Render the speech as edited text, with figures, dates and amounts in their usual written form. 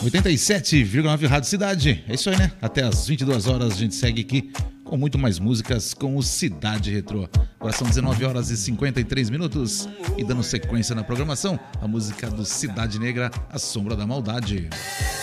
87,9 Rádio Cidade. É isso aí, né? Até as 22 horas a gente segue aqui com muito mais músicas com o Cidade Retrô. Agora são 19 horas e 53 minutos. E dando sequência na programação, a música do Cidade Negra, A Sombra da Maldade.